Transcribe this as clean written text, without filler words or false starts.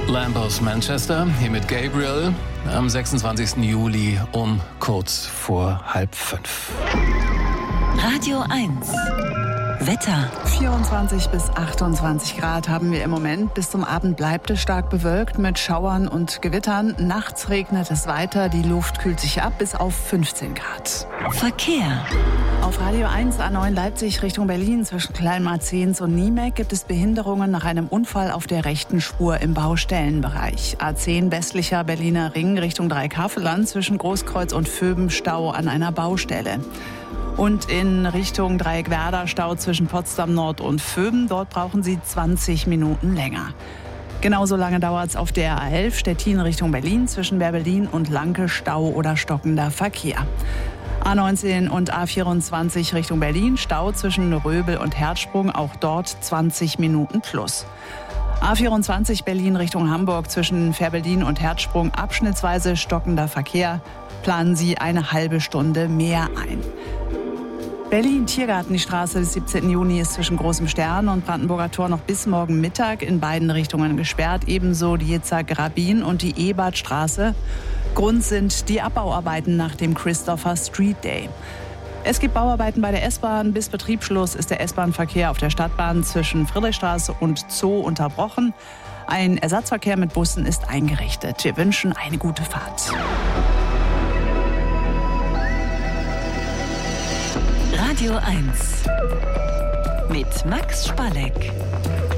Lamb aus Manchester, hier mit Gabriel, am 26. Juli um kurz vor 4:30. Radio 1. Wetter. 24 bis 28 Grad haben wir im Moment. Bis zum Abend bleibt es stark bewölkt mit Schauern und Gewittern. Nachts regnet es weiter. Die Luft kühlt sich ab bis auf 15 Grad. Verkehr. Auf Radio 1 A9 Leipzig Richtung Berlin zwischen Kleinmarzens und Niemek gibt es Behinderungen nach einem Unfall auf der rechten Spur im Baustellenbereich. A10 westlicher Berliner Ring Richtung Dreieckhavelland zwischen Großkreuz und Vöben Stau an einer Baustelle. Und in Richtung Dreieckwerder Stau zwischen Potsdam Nord und Vöben. Dort brauchen Sie 20 Minuten länger. Genauso lange dauert es auf der A11 Stettin Richtung Berlin zwischen Berlin und Lanke Stau oder stockender Verkehr. A19 und A24 Richtung Berlin Stau zwischen Röbel und Herzsprung, auch dort 20 Minuten plus. A24 Berlin Richtung Hamburg zwischen Fährberlin und Herzsprung abschnittsweise stockender Verkehr. Planen Sie eine halbe Stunde mehr ein. Berlin Tiergarten, die Straße des 17. Juni ist zwischen Großem Stern und Brandenburger Tor noch bis morgen Mittag in beiden Richtungen gesperrt. Ebenso die Jitzak-Rabin und die Ebertstraße. Grund sind die Abbauarbeiten nach dem Christopher Street Day. Es gibt Bauarbeiten bei der S-Bahn. Bis Betriebsschluss ist der S-Bahn-Verkehr auf der Stadtbahn zwischen Friedrichstraße und Zoo unterbrochen. Ein Ersatzverkehr mit Bussen ist eingerichtet. Wir wünschen eine gute Fahrt. Radio 1 mit Max Spalleck.